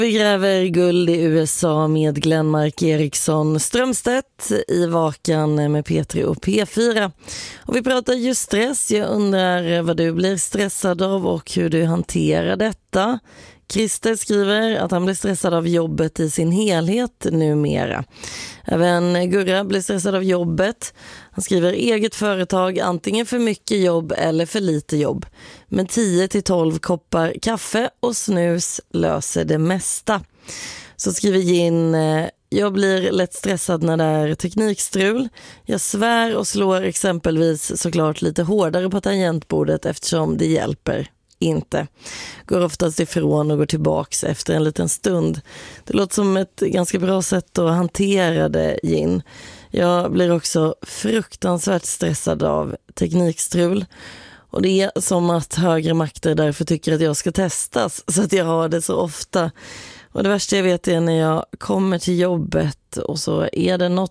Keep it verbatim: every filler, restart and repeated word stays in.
Vi gräver guld i U S A med Glenmark Eriksson Strömstedt i Vakan med P tre och P fyra. Och vi pratar just stress. Jag undrar vad du blir stressad av och hur du hanterar detta. Christer skriver att han blir stressad av jobbet i sin helhet numera. Även Gurra blir stressad av jobbet. Han skriver eget företag, antingen för mycket jobb eller för lite jobb. Men tio till tolv koppar kaffe och snus löser det mesta. Så skriver Gin, jag blir lätt stressad när det är teknikstrul. Jag svär och slår exempelvis såklart lite hårdare på tangentbordet eftersom det hjälper inte. Går oftast ifrån och går tillbaks efter en liten stund. Det låter som ett ganska bra sätt att hantera det, Gin. Jag blir också fruktansvärt stressad av teknikstrul. Och det är som att högre makter därför tycker att jag ska testas så att jag har det så ofta. Och det värsta jag vet är när jag kommer till jobbet och så är det något